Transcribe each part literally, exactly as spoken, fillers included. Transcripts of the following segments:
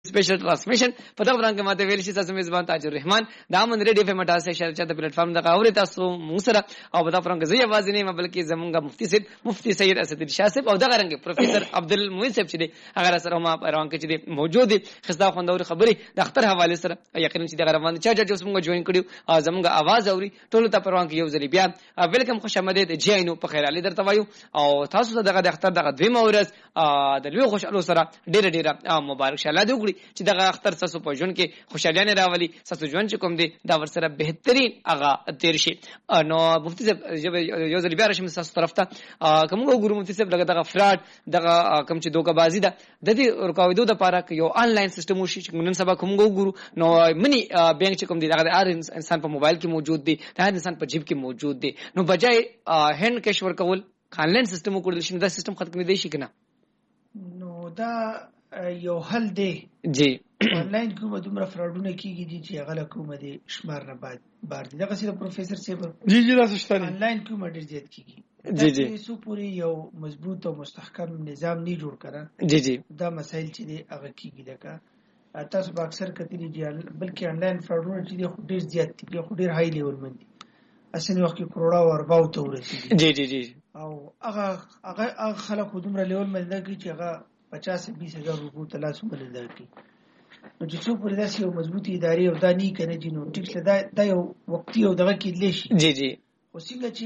سپیشل ټرانسمیشن په دا بران کې ماته ویل شي تاسو میزبان تاج الرحمن دا من ریډیو اف ام تاسو شهر چاته پلیټ فارم دغه اوري تاسو موږ سره او په دا بران کې زه आवाज نه یم بلکې زمونږ مفتی صاحب مفتی سید اسد شاه صاحب او دغه رنګ پروفیسور عبد المعین صاحب چې دی هغه سره ما روان کې چې دی موجود دي خصدا خوندور خبري د اختر حواله سره یقینا چې دغه روان چا چې موږ جوین کړیو زمونږ आवाज اوري ټول ته پروان کې یو ځلی بیا ویلکم خوش آمدید جاینو په خیر علي درته وایو او تاسو ته دغه د اختر دغه دوی مورز د لوی خوشاله سره ډېر ډېر مبارک شه الله دې وکړي چې دغه اختر تاسو په ژوند کې خوشاله راولي تاسو ژوند چې کوم دی دا ور سره بهترین هغه تیر شي نو مفتی صاحب یو ځل بیا راشم تاسو طرف ته کوم ګورو مفتی صاحب دغه دغه فراډ دغه کوم چې دوکه بازی ده د دې رکاوېدو د پاره یو آنلاین سیستم وشي چې نن سبا کوم ګورو نو منی بانک چې کوم دی دغه هر انسان په موبایل کې موجود دی هر انسان په جیب کې موجود دی نو بجای هند کیش ورکول آنلاین سیستم وکړل شي دا سیستم ختم دی شي کنه نو دا یو حل دی جی آنلاین کومه دومره فراډونه کیږي چې هغه کومه دي شمار نه بعد بار دي دغه سره پروفیسور صاحب جی جی تاسو شته آنلاین کومه ډیر زیات کیږي جی جی سو پوری یو مضبوط او مستحکم نظام نه جوړ کړه جی جی دا مسائل چې دی هغه کیږي لکه تاسو به اکثر کتلی دي بلکې آنلاین فراډونه چې دی ډیر زیات دي خو ډیر هاي لیول باندې اسنه وخت کې کروڑا او ارباو ته ورسېږي جی جی جی او هغه هغه خلک دومره لیول باندې کې چې هغه پچاس بیس هزار روپو تلاسو باندې درکې نو چې څو پر داسې یو مضبوطی ادارې او دانی کنه جنو ټیک څه دا دا یو وختي او دغه کې لشي جی جی خو څنګه چې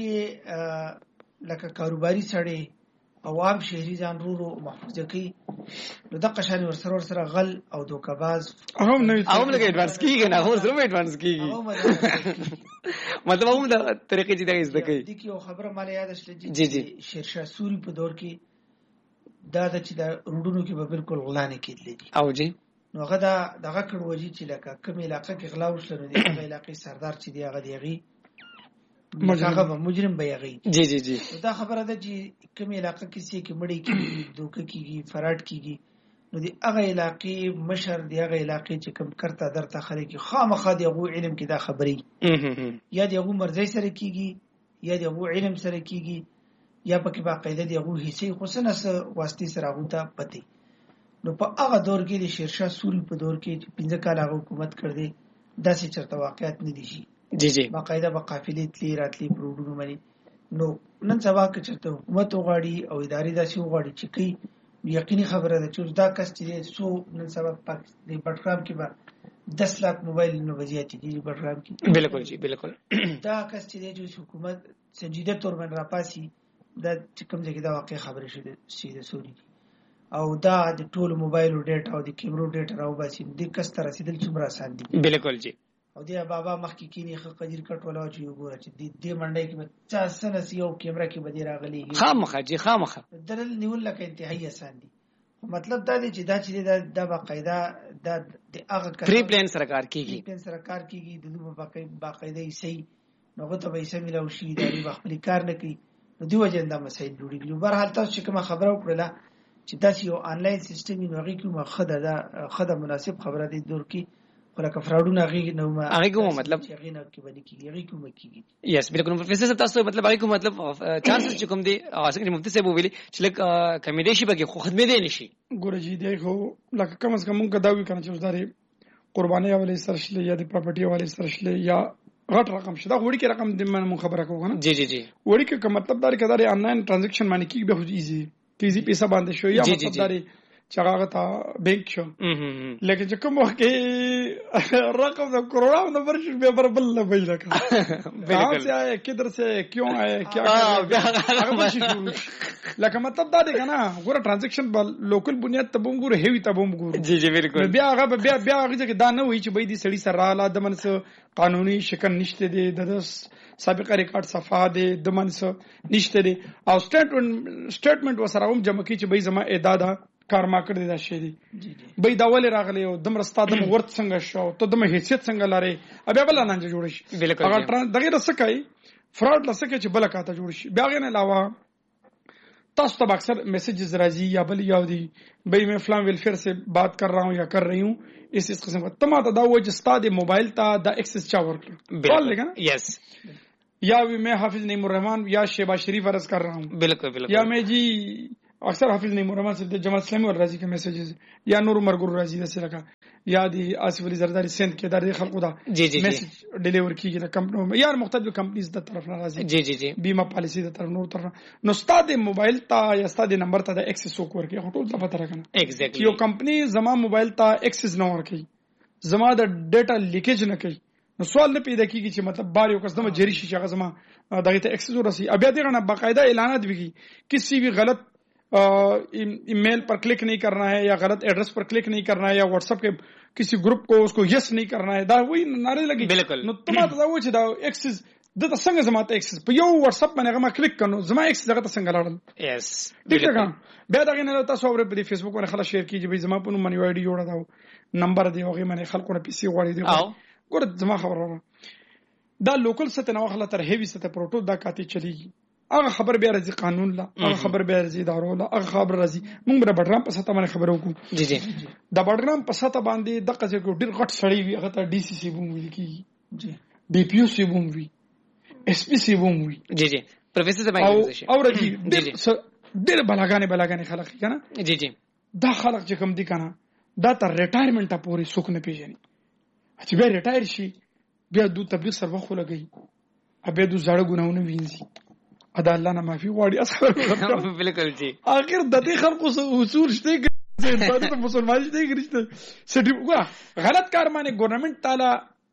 لکه کاروباري سړی عوام شهري ځان ورو محفوظ کوي نو د قشان ورسره ورسره غل او دوکباز هم نه هم لګ ایڈوانس کیږي نه هو سره ایڈوانس کیږي مطلب هم د طریقې چې دا زده کوي د یو خبره مال یاد شله جی جی شیرشاه سوري په دور کې دا د چې د روډونو کې به بالکل غلانه کېدلې او جی نو هغه دا دغه کړوږي چې لکه کوم علاقې کې غلا وشله نو دغه علاقې سردار چې دی هغه دیغي مجرم مجرم به یغي جی جی جی دا خبره ده چې کوم علاقې کې سي کې مړی کیږي دوکه کیږي فراډ کیږي نو دی هغه علاقې مشر دی هغه علاقې چې کوم کرتا درته خلک خامخا دی غو علم کې دا خبري یا دی غو مرزي سره کیږي یا دی غو علم سره کیږي یا پکې باقاعده دی غو هيڅ خصنه واسطي سره غوته پتی نو په هغه دور کې د شیرشاه سوري په دور کې پنځه کال هغه حکومت کړ دی داسې چرته واقعیت نه دي شي جی جی باقاعده په قافلې تلی راتلی پروډونو باندې نو نن سبا کې چرته حکومت وغاړي او ادارې داسې وغاړي چې کوي یقیني خبره ده چې دا کس چې سو نن سبا پاک دی بټرام کې به دس لک موبایل نو وضعیت دي بټرام کې بالکل جی بالکل دا کس چې د حکومت سنجیده تور باندې راپاسي دا چې کوم ځای کې دا واقع خبره شي سیده سوري او دا د ټول موبایل او ډیټا او د کیمرو ډیټا راو باسي د کس تر رسیدل څومره آسان دي بالکل جی او دی بابا مخکې کینی خو قدیر کټ ولا چې وګوره چې د دې منډي کې چا سنه یو کیمرا کې بدی راغلی خامخه جی خامخه درل نیول لکه انتهایی آسان دي مطلب دا دی چې دا چې د باقاعده د هغه پری پلان سرکار کیږي پلان سرکار کیږي د دوه باقاعده یې صحیح نوغه ته به یې سمې لو شي دا خپل کار نه کوي نو دی وجه دا مسایل جوړیږي بهر حال تاسو چې کوم خبره وکړه چې دا یو آنلاین سیستم یې نوغه کومه خدای دا خدای مناسب خبره دی دور کې ولکه فراډونه هغه نو ما هغه کوم مطلب هغه نه کې باندې کیږي هغه کوم کیږي یس بالکل پروفیسور صاحب تاسو مطلب هغه کوم مطلب چانسز چې کوم دی اسنګ مفتی صاحب ویلي چې لکه کمیډي شي بګي خو خدمت دی نشي ګوره جی دی خو لکه کم از کم موږ دا وی کنه چې زاري قرباني حواله سرشله یا د پراپرټي حواله سرشله یا غټ رقم شدا وړي کې رقم د من خبره کوم جی جی جی وړي کې مطلب دار کې دار آنلاین ټرانزیکشن باندې کې به ایزي تیزی پیسې باندې شو یا مطلب دار چاغه تا بینک شو لیکن چې کوم وخت کې رقم د کروڑا نو ورش به برابر نه وی لکه بالکل سے آئے کدھر سے کیوں آئے کیا لکه مطلب دا دی کنه ګوره ټرانزیکشن په لوکل بنیاد ته بوم ګوره هیوی ته بوم ګوره جی جی بالکل بیا هغه بیا بیا هغه چې دا نه وی چې به دي سړی سره رااله د منس قانوني شکن نشته دی د سابقه ریکارډ صفه دی د منس نشته دی او سټیټمنټ سټیټمنټ وسره هم جمع کی چې به زما اعداد کار ما کړی دا شی دی به دا ول راغلی او د مرستا د ورت څنګه شو ته د حیثیت څنګه لري بیا بل نه جوړ شي هغه دغه رسکای فراډ لسکه چې بل کاته جوړ شي بیا غن علاوه تاسو ته اکثر میسجز راځي یا بل یو دی بھئی میں فلاں ویلفیئر سے بات کر رہا ہوں یا کر رہی ہوں اس اس قسم کا تمام دا وہ جستا دے موبائل تا دا ایکسس چا ورک کال لے گا یس یا میں حافظ نعیم الرحمن یا شیبا شریف عرض کر رہا ہوں بالکل بالکل یا میں جی اکثر حافظ نعیم الرحمن سے جماعت اسلامی اور راضی کے میسجز یا نور مرګور راضی دسه لگا یا د آصف علي زرداری سند کې د خلکو دا جی جی میسج ډیلیور کیږي د کمپنیو یا مختلف کمپنیز د طرف نه راځي جی جی جی بیمه پالیسی د طرف نور طرف نو ستاد موبایل ته یا ستاد نمبر ته د ایکسس وکړي هټول ته پته راکنه ایگزیکټلی یو کمپنی زما موبایل ته ایکسس نه ورکړي زما د ډیټا لیکیج نه کوي نو سوال نه پیدا کیږي چې مطلب بار یو کس دمه جری شي چې هغه زما دغه ته ایکسس ورسي بیا دغه نه باقاعده اعلانات وکړي کسی بھی غلط ایمیل پر کلک نہیں کرنا ہے یا غلط ایڈریس پر کلک نہیں کرنا ہے یا واٹس ایپ کے کسی گروپ کو اس کو یس نہیں کرنا ہے دا وہی نعرے لگی بالکل نو تماته دا و چې دا ایکسس دته څنګه زما ته ایکسس په یو واتس اپ باندې هغه ما کلک کړو زما ایکسس دغه څنګه لاړل یس ٹھیک ده بیا دغه نه تاسو اور په فیسبوک باندې خلا شیر کیږي به زما په نوم باندې وایډي جوړه دا نمبر دی هغه باندې خلکو نه پیسې غواړي دی ګور زما خبره دا لوکل سطح نه خلا تر هیوی سطح پروتو دا کاتی چلیږي هغه خبر بیا راځي قانون لا هغه خبر بیا راځي ادارو لا هغه خبر راځي موږ به بډرام په سطح باندې خبرو کو جی جی دا بډرام په سطح باندې د قضې کو ډیر غټ سړی وي هغه ته ډي سي سی بوم ویل کی جی ډي پی او سی بوم وی ایس پی سی بوم وی جی جی پروفیسر زما او راځي ډیر بلاګانې بلاګانې خلک کنه جی جی دا خلک چې کوم دي کنه دا تر ریټایرمنټ پورې څوک نه پیژني چې بیا ریټایر شي بیا دو تبلیغ سره وخت لګي بیا دو زړه ګناونه وینځي ادا الله نه معافي غواړي اصل بالکل جی اخر د دې خلکو اصول شته چې انسان ته مسلمان شته کېږي سټي وګا غلط کار باندې ګورنمنت تعالی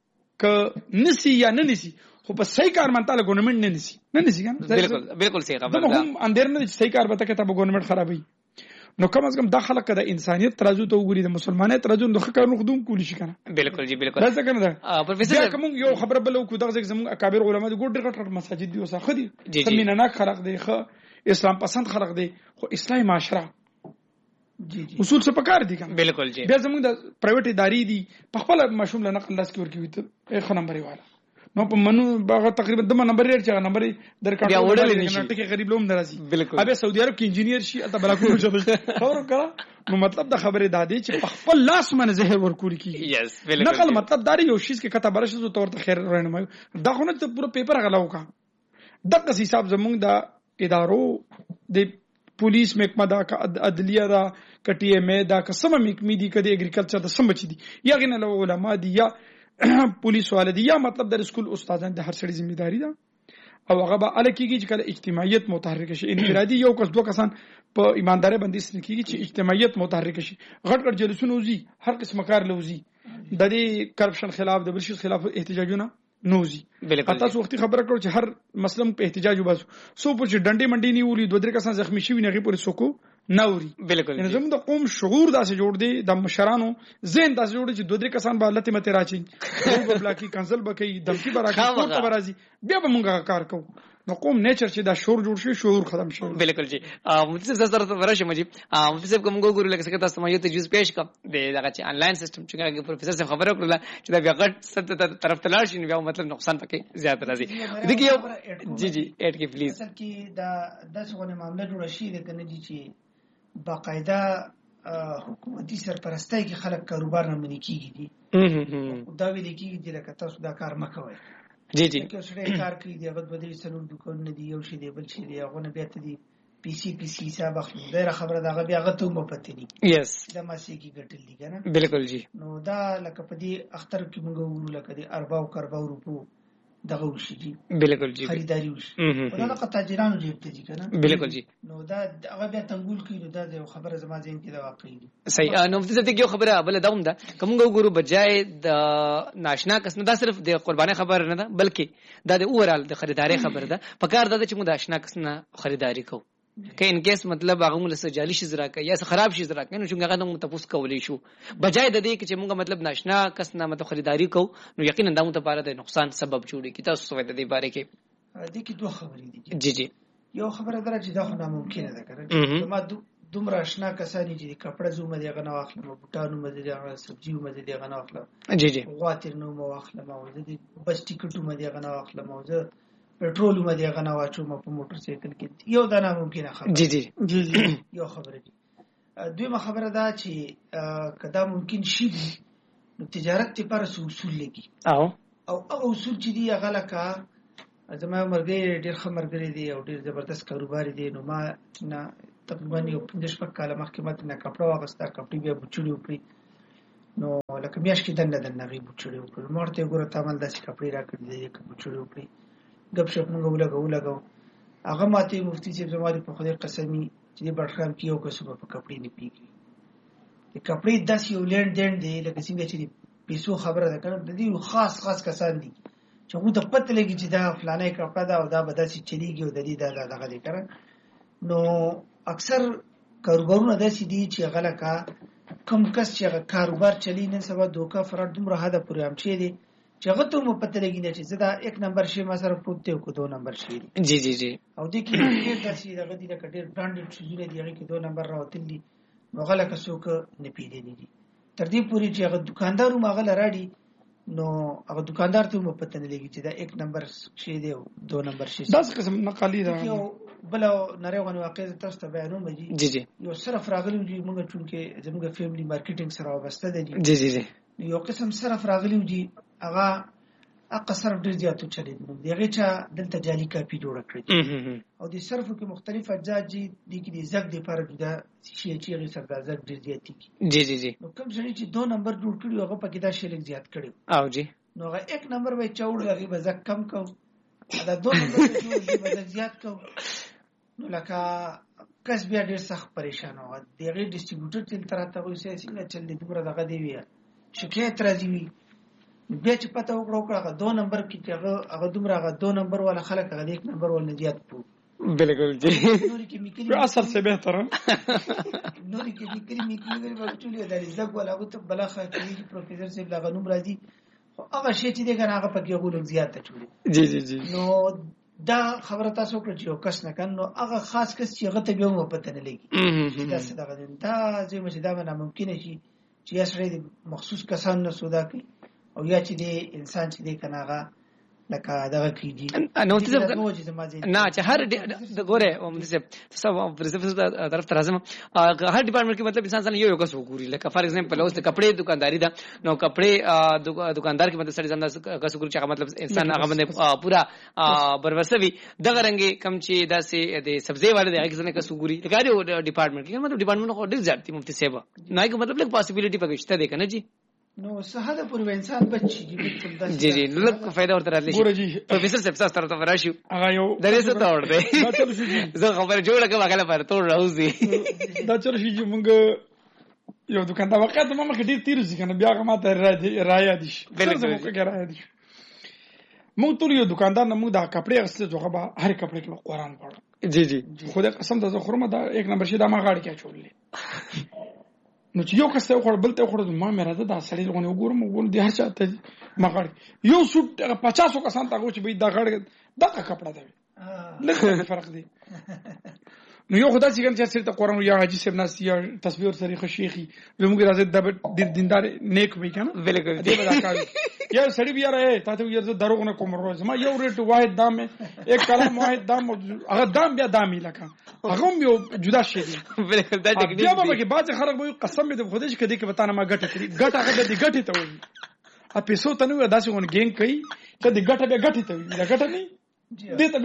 ک نسی یا نه نسی خو په صحیح کار باندې تعالی ګورنمنت نه نسی نه نسی کنه بالکل بالکل صحیح خبر ده هم اندر نه صحیح کار به ته ګورنمنت خرابوي نو کم از کم دا خلک د انسانیت ترازو ته وګوري د مسلمانانو ترازو د خکارونو خدوم کولی شي کنه بالکل جی بالکل دا څنګه نه ده پروفیسر کوم یو خبره بل کو دغه زموږ اکابر علما د ګډ غټ مساجد دی اوسه خدي جی سمینه نه خلق دی خو اسلام پسند خلق دی خو اسلامي معاشره جی جی اصول څه پکار دي کنه بالکل جی بیا زموږ د پرایویټ ادارې دي په خپل مشوم له نقل لاس کې ورکی ته خو نمبر والا نو په منو باغ تقریبا دمه نمبر یې چې نمبر درکړه بیا وړل نشي ټکی غریب لوم درازي بالکل ابه سعودي عرب کې انجینیر شي اته بلا کوم شته خبر کړه نو مطلب د خبره دادی چې په خپل لاس باندې زهر ورکول کیږي یس بالکل نقل مطلب داري یو شیز کې کته برشه زو تور ته خیر رانه دا خو نه ته پورا پیپر غلاو کا دغه حساب زمونږ د ادارو د پولیس محکمه دا عدلیه دا کټی ایم ای دا قسم محکمه دي کدي اګریکلچر د سم چي دي یا غنه علماء دي یا پولیس والدی یا مطلب در اسکول استادان د هر سړي ذمہ داری ده او هغه به الکیږي چې کله اجتماعیت متحرک شي انفرادي یو کس دوه کسان په ایمانداري باندې سنکیږي چې اجتماعیت متحرک شي غټ غټ جلسونه وزي هر قسم کار لوزي د دې کرپشن خلاف د بلشي خلاف احتجاجونه نوزي تاسو وختي خبره کړو چې هر مسلم په احتجاج وباسو سو په چې ډنډي منډي نیولي دوه درې کسان زخمی شي نه غي پورې سوکو نوري بالکل یعنی زموږ د قوم شعور داسې جوړ دی د مشرانو ذهن داسې جوړ دی چې دوه درې کسان به لته مته راچي په بلاکی کنسل بکې دمکی براکی کوټه برازي بیا به موږ کار کوو نو قوم نیچر چې دا شعور جوړ شي شعور ختم شي بالکل جی مفتی صاحب سره ورشه مجي مفتی صاحب کوم ګورو لکه څنګه تاسو مې ته جوز پېښ کړ د دغه چې انلاین سیستم چې پروفیسور صاحب خبره کړله چې دا بیا غټ ست طرف تلل شي بیا مطلب نقصان پکې زیات راځي دغه یو جی جی اټ کې پلیز اصل کې دا د څنګه معاملې جوړ شي د کنه دي چې باقاعده حکومتي سرپرستۍ کې خلک کاروبار نه منې کیږي دي دا ویل کیږي چې لکه تاسو دا کار مکوئ جی جی که سړی کار کوي دی هغه بدري سلول دکان نه دی یو شی دی بل شی دی هغه نه بیا ته دی پی سی پی سی حساب اخلي دا خبره دا هغه بیا هغه ته مو پته دي یس دا ماسي کی ګټل دي کنه بالکل جی نو دا لکه په دې اختر کې موږ وګورو لکه دی ارباو کرباو روپو دغه وشي دي بالکل جی خریداري وشي دا لکه تاجرانو جیب ته دي کنه بالکل جی نو دا هغه بیا تنګول کوي دا د خبره زما ځین کې دا واقعي دي صحیح نو مفتی صاحب یو خبره بل دا هم ده کوم وګورو بجای د ناشنا کس نه دا صرف د قرباني خبر نه ده بلکې دا د اورال د خریداري خبر ده پکار ده چې موږ د آشنا کس نه خریداري کوو که ان کیس مطلب هغه موږ له جعلي شي زرا کوي یا خراب شي زرا کوي نو څنګه هغه موږ تاسو کولای شو بجای د دې چې موږ مطلب ناشنا کس نه مت خریداري کوو نو یقینا دا موږ لپاره د نقصان سبب جوړي کی تاسو څه د دې باره کې د کې دوه خبرې دي جی جی یو خبره ده چې دا خو ناممکنه ده کنه ما دومره آشنا کسانی چې کپڑا زوم دی غنه واخلم بوټانو مزه دی غنه سبزیو مزه دی غنه واخلم جی جی غواتر نو مو واخلم او د بس ټیکټو مزه غنه واخلم او زه پټرول مزه غنه واچوم په موټر سایکل کې یو دا ناممکنه خبره جی جی جی جی یو خبره دي دویمه خبره ده چې کدا ممکن شي نو تجارت لپاره اصول لګي او او هغه اصول چې دی هغه لکه زما مرګي ډېر خمرګري دي او ډېر زبردست کاروبار دي نو ما نه تقریبا یو پنځه شپږ کاله مخکې ماته نه کپڑا واغستا کپڑې بیا بچوړي وکړي نو لکه کمیاش کې دنه دنه غي بوچړې وکړ مرته ګوره تامل داسې کپڑے راکړي دي کې بوچړې وکړي غب شپ موږ ولګو ولګو هغه ماته مفتي چې زموږ په خدای قسمی چې بټخام کیو کو سبب په کپڑے نه پیږي د کپڑے داسې یو لند دند دی لکه څنګه چې پیسو خبره ده کنه د دې خاص خاص کسان دي چې موږ ته پته لګي چې دا فلانه کپڑا دا او دا به داسې چلیږي او د دې دا دغه دی کنه نو اکثر کاروبارونه داسې دي چې غلا کا کم کس چې کاروبار چلی نه سبا دوکا فراد دومره حدا پورې هم چي دي چې هغه ته مو پته لګی نه چې زدا یک نمبر شي ما سره پروت دی او دو نمبر شي جی جی جی او د کې ډېر داسې دغه دي لکه ډېر برانډډ شوزونه دي هغه کې دو نمبر راوتل دي نو غلا کسوک نه پیډې دي تر دې پورې چې هغه دکاندارو ماغه لراړي نو هغه دکاندار ته مو پته نه لګی چې دا یک نمبر شي دی او دو نمبر شي داس قسم نقلی دا بل نړۍ غو واقع تاسو ته بیانوم دي جی جی یو صرف راغلی دي موږ چونکه زموږ فیملی مارکیټینګ سره وابسته دي جی جی جی یو قسم صرف راغلی دي هغه اقا صرف ډیر زیاتو چلی دي دغه چا دلته جالي کاپی جوړ کړی او د صرفو کې مختلف اجزا دي د کې زګ د پر د شي چې غي سره د زګ ډیر زیاتی جی جی جی نو کوم ځای چې دو نمبر جوړ کړی هغه پکې دا شی لږ زیات کړی او جی نو هغه یک نمبر وای چوڑ هغه به زګ کم کو دا دو نمبر چې به زیات کو نو لکه کس بیا ډیر سخت پریشان و دغه ډیسټریبیوټر تل تر ته وایي چې څنګه چل دي دغه دغه دی وی شکایت راځي بیا چې پته وکړو هغه دو نمبر کې هغه هغه دومره هغه دو نمبر ولا خلک هغه یک نمبر ول نه زیات پو بالکل جی نوري کې میکلي اصل سے بهتر نوري کې میکلي میکلي په ټولې د زګ ولا غو ته بلخه کې پروفیسور صاحب لا غنوم راځي هغه شی چې دغه هغه پکې غو لږ زیات چولې جی جی جی نو دا خبره تاسو کړئ چې یو کس نه کنو هغه خاص کس چې هغه ته به مو پته نه لګي دا څه دغه دا چې مې دا نه ممکن شي چې اسره مخصوص کسان نه سودا کوي او یا چې دی انسان چې دی کنه هغه لکه دغه کیږي نو ته نه چې هر د ګوره او مته تاسو پرزفس طرف تر راځم هر ډپارټمنټ کې مطلب انسان یو یو کس وګوري لکه فار ایگزامپل اوس د کپڑے دکانداری دا نو کپڑے دکاندار کې مطلب سړي زنده کس وګوري چې مطلب انسان هغه باندې پورا بروسوي دغه رنګي کم چې داسې د سبزی والے دغه څنګه کس وګوري لکه ډپارټمنټ کې مطلب ډپارټمنټ خو ډیر ځاتي مفتي صاحب نه کې مطلب لکه پاسبিলিټي پکشته ده کنه جی نو سهاده پر انسان بچي بالکل دا جی جی لږ فائدہ ورته راځي ګوره جی پروفیسور صاحب تاسو ته راشي هغه یو درې څه تا ور دی زه خبر جوړه کوم هغه لپاره ټول راوځي دا چر شي چې موږ یو دکاندار وخت ما مخ ډیر تیر ځي کنه بیا هغه ماته رایا دي بالکل موږ رایا دي موږ ټول یو دکاندار نه موږ دا کپڑے اصله جوړه به هر کپڑے کې قرآن پڑھ جی جی خدای قسم ته خورمه دا یک نمبر شي دا ما غاړه کې چولې نو چې یو کس ته خور بل ته خور ما مې راځه دا سړی لغونه وګورم وګورم د هر چا ته ما غاړه یو سوټ پچاس کسان ته چې به دا غاړه دغه کپڑا دی لږ فرق دی نو یو خدای څنګه چې سره ته قرآن یا حاجی صاحب ناس یا تصویر سره شیخي زموږ راځي د دیندار نیک وي کنه بالکل دې بدا کار یا سړی بیا راي تاسو یو دروغ نه کوم روز ما یو ریټ واحد دام یک کلام واحد دام هغه دام بیا دامي لکه هغه یو جدا شي دی بالکل دا ټیکنیک بیا به کې بعض خلک وایي قسم دې خدای چې کدي کې وتانه ما ګټه کړی ګټه هغه دې ګټه ته وایي ا پیسو تنو داسې ون ګینګ کوي کدي ګټه به ګټه ته وایي دا ګټه نه دې ته به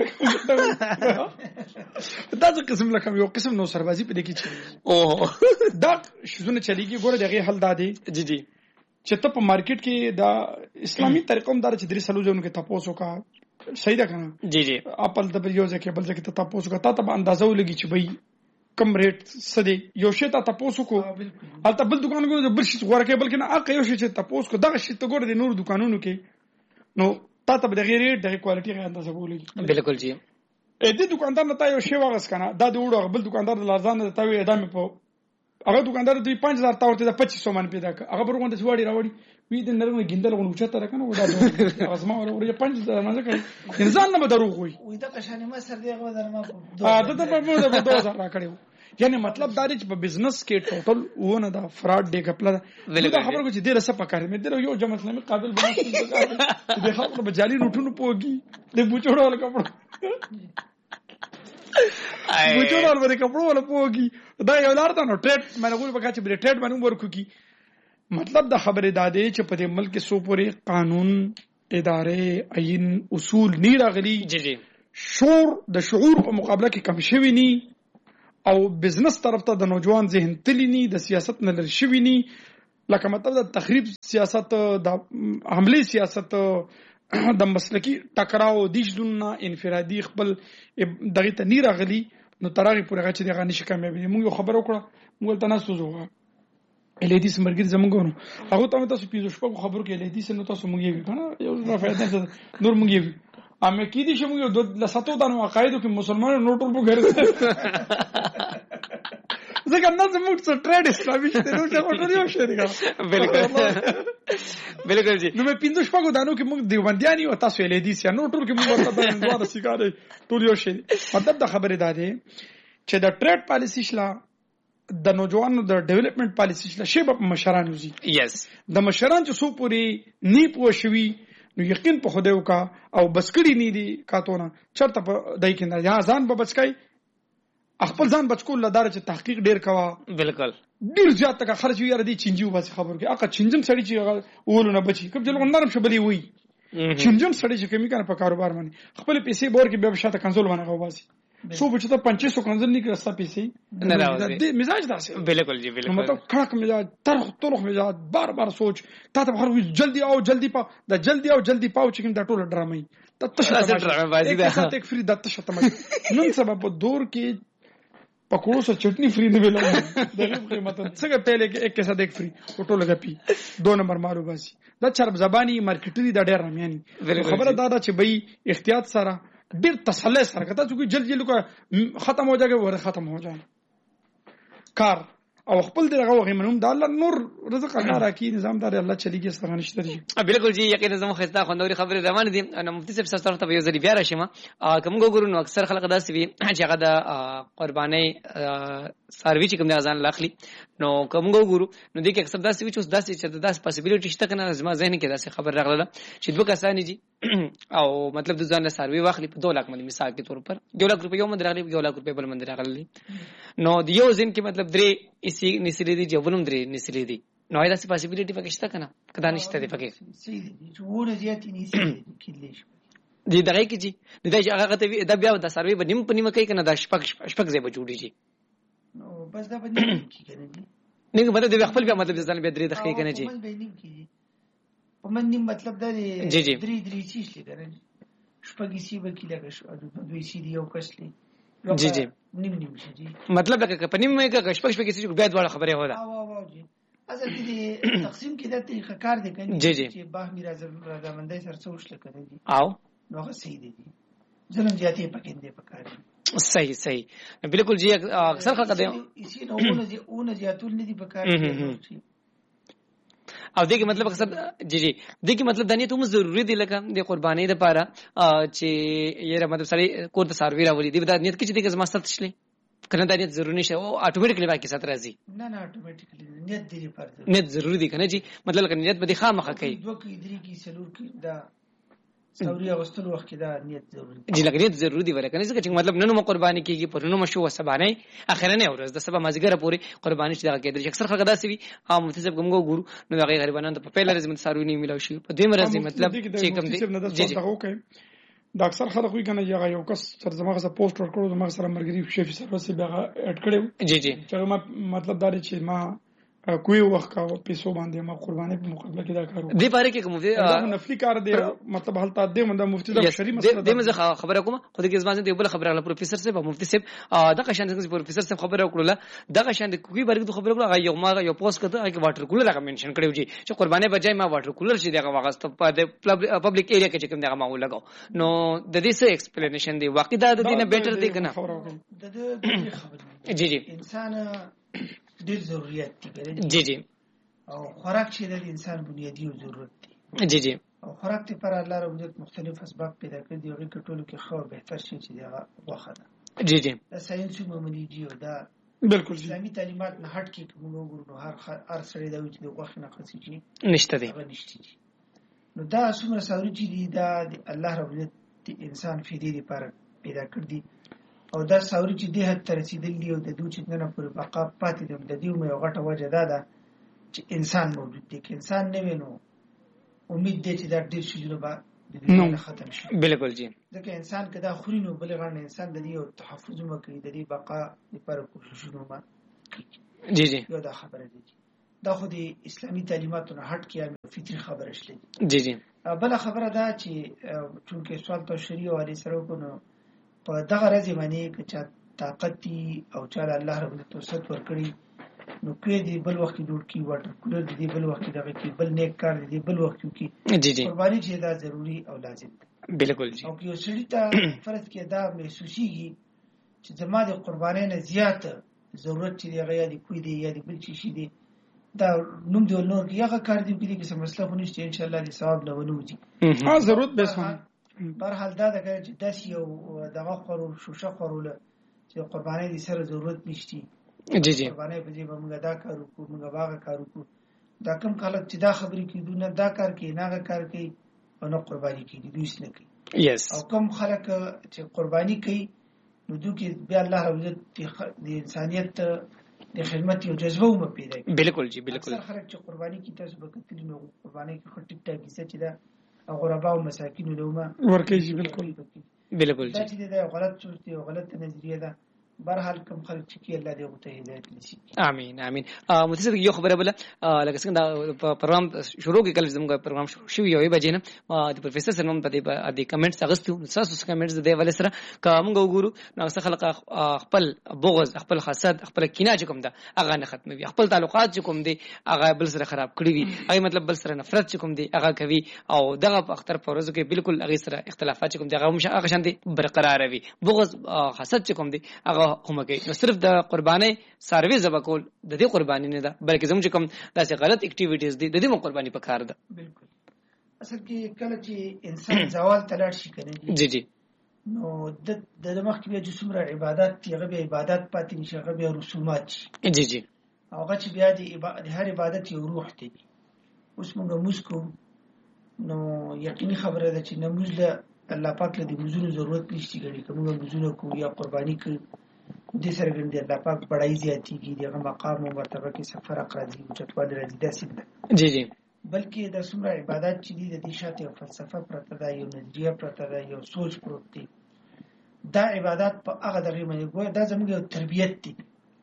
دا څه قسم لکه یو قسم نو سربازي په دې کې چي او دا شونه چلیږي ګوره دغه حل دادي جی جی چې ته په مارکیټ کې دا اسلامي طریقوم دار چې درې سلوجونو کې تاسو کا صحیح ده کنه جی جی خپل د بل یو ځکه بل ځکه ته تاسو کا ته په اندازو لګي چې بھئی کم ریټ سدي یو شی ته تاسو کو البته بل دکان کو بل شي غوړه کې بلکې نه اق یو شی چې تاسو کو دغه شی ته ګوره د نور دکانونو کې نو تا ته د غیر ریټ د کوالټي غي اندازه ولګي بالکل جی ا دې دکاندار نه تا یو شی واغس کنه دا د وړو بل دکاندار د لارزان د تاوی ادمه په هغه دکاندار دوی پنځه هزار تاورته د پچیس سو من پیدا ک هغه برغون د سواړي راوړي وی د نرمه ګندل غون اوچته راکنه ودا ازما ورې پنځه هزار نه ځکه انسان نه دروغ وي وې دا قشانه ما سر دی هغه درما ا د د په موږ د دوه هزار را کړو یعنی مطلب دا چې په بزنس کې ټوټل ونه دا فراډ دی خپل دا خبر کو چې ډیره څه پکاره مې ډیره یو جمع اسلامي قابل بناستل پکاره د خپل بجالي روټونو پوګي د بوچوړو ول کپړو بوچوړو ول کپړو ول پوګي دا یو لار ته نو ټریډ مې نه ګور پکا چې بری ټریډ باندې ورکو کی مطلب دا خبره دادې چې په دې ملک سو پورې قانون ادارې عین اصول نه راغلي جی جی شعور د شعور په مقابله کې کم شوی ني او بزنس طرف ته د نوجوان ذهن تللی ني د سیاست نه لری شوی ني لکه مطلب د تخریب سیاست د حمله سیاست د مسلکی ټکراو د ژوندنا انفرادي خپل دغه ته نه راغلي نو ترغه پورې غچ دغه نشي کامیابی موږ خبر وکړه موږ ته نه سوزوغه الیدیس مرګ زمونږ نو هغه ته تاسو پیژو شپه خبرو کې الیدیس نو تاسو موږ یې کنه یو نه فائدہ نور موږ یې امه کې دي چې موږ د لساتو د عقایدو کې مسلمانانو نو ټول په غیر ځکه نن زموږ څه ټریډ اسلامي شته نو څه ورته یو شی دی بالکل بالکل جی نو مې پینځه شپږو دانو کې موږ دیوبندیان یو تاسو الیدیس نو ټول کې موږ ورته د دوه سیګارې ټول یو شی مطلب د خبره ده چې د ټریډ پالیسی شلا د نوجوانو د ډیولپمنٹ پالیسی شلا شی په مشران وزي یس د مشران چې سو پوری نی پوښوي نو یقین په خوده وکا او بسکړی نی دي کاتونه چرته په دای کې نه یا ځان به بچکای خپل ځان بچکول لدار چې تحقیق ډیر کوا بالکل ډیر زیات تک خرج یې ردی چنجو بس خبر کې اقا چنجم سړی چې اولونه بچي کوم ځل نرم شبلی وي چنجم سړی چې کمی کنه په کاروبار باندې خپل پیسې بور کې به شاته کنزول باندې غواسي سو بچته پنځه سو کنزل نه کړستا پیسې نه راوځي د مزاج داسې بالکل جی بالکل مطلب کړک مزاج ترخ ترخ مزاج بار بار سوچ تا ته هر جلدی او جلدی پاو د جلدی او جلدی پاو چې کوم د ټوله ډرامې د تشه ډرامه بازی ده ساتک فری د تشه تمه نن سبب په دور کې پکوړو سره چټنی فری نه ویل دغه قیمت څنګه پهله کې یک کیسه دیک فری ټوله غپی دو نمبر مارو باسي د چرب زبانی مارکیټری د ډیر رامیانی خبره دا ده چې بې احتیاط سره ډیر تسلی سره کته چې جلد جلد ختم ہو جائے ور ختم ہو جائے کار او خپل دغه غوغمنوم د الله نور رزق الله راکی نظام دار الله چلیږي ستغه نشته دي بالکل جی یقینا زمو خسته خوندوري خبره روان دي انا مفتي صاحب سره طرف ته یو ځلی بیا راشم کوم ګورو نو اکثر خلک داسې وي چې هغه د قرباني سروي چې کوم د اذان لاخلي نو کوم ګورو نو د کې اکثر داسې وي چې داسې چې داسې پاسبিলিټی شته کنه زما ذهن کې داسې خبر راغله چې دوه کسان دي او مطلب د ځان سروي واخلي په دوه لک باندې مثال کې تور پر یو لک روپیه یو مند راغلي یو لک روپیه بل مند راغلي نو د یو ځین کې مطلب درې اسی نسلی دي جوړوم درې نسلی دي نو دا څه پاسبিলিټی پکې شته کنه کدا نشته دی پکې سي دي چې ونه زیاتې نيسي کېدلی شي دي دغه کې جی دا چې هغه ته دا بیا د سروي په نیم په نیمه کې کنه دا شپږ شپږ ځای به جوړی شي نو بس دا به نیم کې کنه دي نه مطلب د خپل بیا مطلب ځان به درې دقیقې کنه جی په من نیم مطلب دا دی جی جی درې درې شي کنه شپږ سی به کې لګش او دوی سي دی یو کسلی جی جی نیم نیم شي جی مطلب دا په نیمه کې شپږ شپږ کې بیا ډول خبره هودا او او جی اصل دې تقسیم کې د طریقه کار دی کنه چې باه میرا رضامندۍ سره څه وشل کنه دي او نو صحیح دي ظلم زیاتې پکې دي پکار صحیح صحیح بالکل جی اکثر خلک دي اسی نو اون دي اون زیاتول نه دي پکار او دغه مطلب اکثر جی جی دغه مطلب د نیت هم ضروری دی لکه د قرباني لپاره چې یره مطلب سړی کور د سروي راولي دی د نیت کې چې دغه زماست شلې کنه د نیت ضروري نشه او اتوماتیکلی باقي سات راځي نه نه اتوماتیکلی نیت دی لپاره نیت ضروری دی کنه جی مطلب کنه نیت به خامخه کوي دوه کې درې کې سلور کې دا سوري اوستلو وخت کې دا نیت ضروری جی لکه نیت ضروری دی ولکه نه چې مطلب نن مو قرباني کیږي پر نو مشو وسبانه اخرنه ورځ د سبا مازیګره پوری قرباني چې دا کېدل اکثر خلک داسې وي ها مفتي صاحب کوم ګورو نو هغه غریبانو ته په پیل ورځ من ساروي نه ملو شي په دې مرز مطلب چې کوم دی جی جی دا اکثر خلک وی کنه یو کس تر زمغه سره پوسټ ورکړو زمغه سره مرګري شفي سروس به اډ کړو جی جی چې ما مطلب دا چې ما کوئی وخت کا پیسو باندې ما قرباني په مقابله کې دا کارو دی پاره کې کوم دی نفلی کار دی مطلب حالت دی منده مفتی دا شری مسله دی مزه خبره کوم خو دغه ځوان دی بل خبره پروفیسور صاحب مفتی صاحب دا قشان څنګه پروفیسور صاحب خبره وکړه دا قشان د کوی برګ خبره وکړه یو ما یو پوسټ کړه چې واټر کولر هغه منشن کړو جی چې قرباني بجای ما واټر کولر شي دغه واغست په پبلک ایریا کې چې کوم دغه ما ولګاو نو د دې څه ایکسپلینیشن دی واقعي دا د دې نه بیٹر دی کنه د خبره جی جی انسان ډیر ضرورت دی جی جی او خوراک چې د انسان بنیادی ضرورت دی جی جی او خوراک ته پر الله رب دې مختلف اسباب پیدا کړی دی او کټولو کې خو به تر شي چې دا واخه ده جی جی دا ساينس معمولی دی او دا بالکل اسلامي تعلیمات نه هټ کې موږ وګورو هر هر سړی دا چې د واخه نه خسي چې نشته دی نشته دی نو دا څومره ساوري چې دی دا الله رب دې انسان فیدی لپاره پیدا کړ دی او دا ساوري چې دې حد تر رسیدلی او د دوی چې نه پر بقا پاتې د دې مې یو غټه وجه ده چې انسان موجود دی چې انسان نه وینو امید دی چې دا ډیر شي جوړه د دې ختم شي بالکل جی ځکه انسان کدا خورینو بل غړن انسان د دې او تحفظ مکه د دې بقا لپاره کوششونه ما جی جی یو دا خبره دي دا خو د اسلامي تعلیماتو نه هټ کې فطري خبره شلې. جی جی بل خبره دا چې چونکه سوال په شریعه او حدیث سره کو نو په دغه ورځ باندې چې طاقت او چې الله رب العزت ورکړي نو کې دی بل وخت جوړ کی واټر کولر دی بل وخت دغه کې بل نیک کار دی بل وخت کی جی جی قرباني چې دا ضروری او لازم بالکل جی. او کې سړی ته فرض کې دا محسوسيږي چې زما د قربانۍ نه زیات ضرورت چې دی غیا دی کوی دی یا دی بل شي دی دا نوم دی نور کې هغه کار دی کې څه مسله خو نشته ان شاء الله دې ثواب نه ونوځي. ها ضرورت به سم بهر حال دا دغه چې داس یو دغه خورو شوشه خورول چې قربانۍ دې سره ضرورت نشته. جی جی قربانۍ په دې باندې دا کار وکړو موږ باغ کار وکړو دا کم خلک چې دا خبرې کوي نه دا کار کوي نه کار کوي او نه قرباني کوي دوی څه نه کوي. یس او کم خلک چې قرباني کوي نو دوی کې بیا الله رب د انسانیت د خدمت یو جذبه هم پیدا کوي. بالکل جی بالکل. اکثر خلک چې قرباني کوي تاسو به کتلی نو قرباني کې خو ټیک ټاک کیسه چې دا غربا او مساکین لومه ورکه بالکل بالکل دا چې دا غلط صورت او غلط نظریه ده. برحال کوم خلک چې الله دې غوته هدایت نشي. امين امين. متصل یو خبره بل لکه څنګه دا پروګرام شروع کې کله زموږ پروګرام شروع شو یو بجې نه د پروفیسور سره په دې د کمنټس اغستو تاسو کمنټس د ول سره کوم وګورو نو څه خلک خپل بغض خپل حسد خپل کینه چې کوم دا هغه نه ختموي خپل تعلقات چې کوم دي هغه بل سره خراب کړی وي هغه مطلب بل سره نفرت چې کوم دي هغه کوي او دغه په اختر پروز کې بالکل هغه سره اختلافات چې کوم دي هغه هغه شان دي برقرار وي بغض حسد چې کوم دي هغه هم کوي. نو صرف د قرباني سروي زبا کول د دې قرباني نه ده بلکې زموږ کوم داسې غلط اکټیویټیز دي د دې مو قرباني پکار ده. بالکل اصل کې کله چې انسان زوال تلاړ شي کنه جی جی نو د د مخ کې د څومره عبادت دی هغه عبادت پاتې نشي هغه به رسومات شي. جی جی هغه چې بیا د هر عبادت یو روح دی. اوس موږ مسکو نو یقیني خبره ده چې نماز له الله پاک له دې مزونو ضرورت نشته غړي کومه مزونه کو یا قرباني کوي دې سره ګڼي الله پاک بڑای زیاتیږي دغه مقام او مرتبه کې سفر اقراضي او چتوال راځي داسې جی جی بلکې د څومره عبادت چې دي د دې شاته یو فلسفه پرته ده یو نظریه پرته ده یو سوچ پروت دی. دا عبادت په هغه دغه باندې ګویا دا زموږ یو تربیت دی.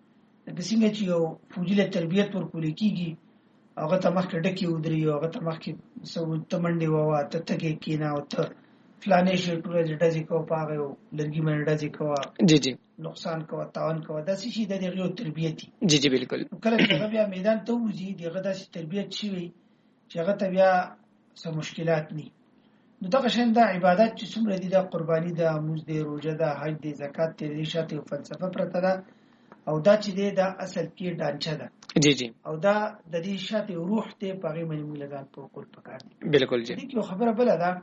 د څنګه چې یو فوجي تربیت ورکول کیږي هغه ته مخکې ډکی ودري هغه ته مخکې سو تمنډي ووا ته تګي کینا او ته فلانه شي ټول ډزې کو پاغه لرګي باندې ډزې کو جی جی نقصان کو تاوان کو دا شي د دې یو تربیت دی. جی جی بالکل. کله چې بیا میدان ته وځي دغه داسې تربیت شي وي چې هغه ته بیا څه مشکلات ني. نو دا شین دا عبادت چې څومره دي د قرباني د موز د روزه د حج د زکات د دې شاته فلسفه پرته ده او دا چې دی دا اصل کې ډانچه ده. جی جی او دا د دې شاته روح ته پغې منې موږ لګان په کول پکار دي. بالکل جی. دې یو خبره بل ده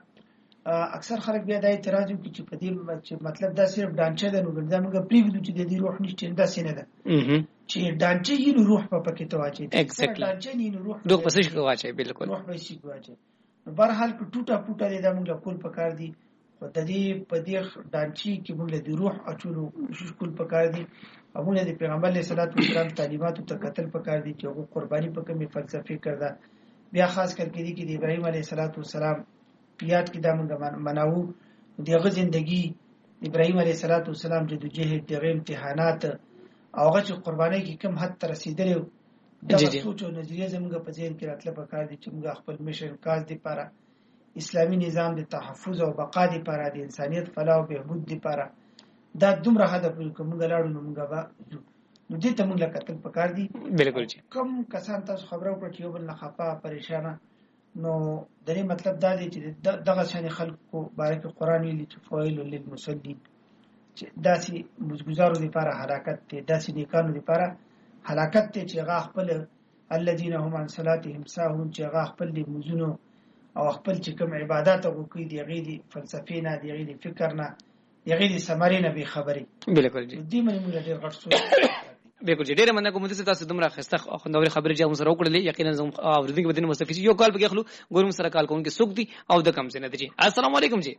اکثر خلک بیا د اعتراض کوي چې په دې مطلب دا صرف ډانچه ده نو ګرځا موږ پریږدو چې د دې روح نشته دا سینه ده چې ډانچه یې نو روح په پکې تواچي ډانچه نه نو روح دوه پسې شي واچي بالکل روح به شي واچي. نو بهر حال په ټوټه پټه دې دا موږ کول پکار دي خو د دې په دې ډانچي کې موږ د روح اچولو کوشش کول پکار دي. موږ د پیغمبر علیه الصلاۃ والسلام تعلیماتو ته قتل پکار دي چې هغه قرباني په کومه فلسفي کړه بیا خاص کر کې دي چې د ابراهیم علیه الصلاۃ والسلام یاد کې دا موږ مناو دغه ژوندۍ ابراهیم علیه السلام چې د جهاد د امتحانات او هغه چې قرباني کې کم حد ته رسیدلی دا سوچ او نظریه زموږ په ذهن کې راتله پکار دي چې موږ خپل مشن کاز دي لپاره اسلامي نظام د تحفظ او بقا دي لپاره د انسانيت فلاح او بهبود دي لپاره دا دومره هدف کوم موږ لاړو نو موږ به نو دې ته موږ لکتل پکار دي. بالکل جی. کم کسان تاسو خبرو پر یو بل نه خفا پریشانه نو درې مطلب دا دی چې دغه شان خلکو بارک قرآن ویلي چې فویل للمصلین چې داسې مزګزارو لپاره هلاکت دی داسې نیکانو لپاره هلاکت دی چې هغه خپل الذين هم عن صلاتهم ساهون چې هغه خپل د مزونو او خپل چې کوم عبادت او کوي دی غیدي فلسفي نه دی غیدي فکر نه دی غیدي سماري نه به خبري. بالکل جی. دې باندې موږ ډېر غټ سوچ بالکل جی. ډېر مننه کوم چې تاسو دومره خسته خوندوري خبرې چې موږ سره وکړلې یقینا زم اوریدونکو بدن مستفید یو کال به خلو ګورم سره کال کوونکې سوق دي او د کم سنه دي. السلام علیکم جی.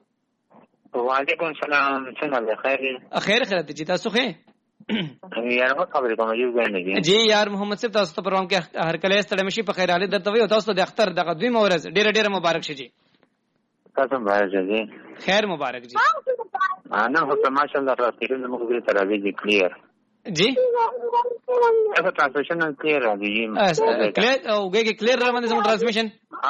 وعلیکم السلام څنګه ده خیر خیر خیر جی تاسو ښه یار ما خبرې کوم یو غوښنه جی یار محمد صاحب تاسو ته پروګرام کې هر کله ستړي مشي په خیر حالت درته وي او تاسو د اختر دغه دوی مورز ډېر ډېر مبارک شي جی. تاسو مبارک جی. خیر مبارک جی. انا هو ماشاءالله تاسو موږ به تراوی دي کلیر جی تاسو ټرانسمیشن کلیئر راځي کلیئر او ګي کلیئر را باندې زموږ ټرانسمیشن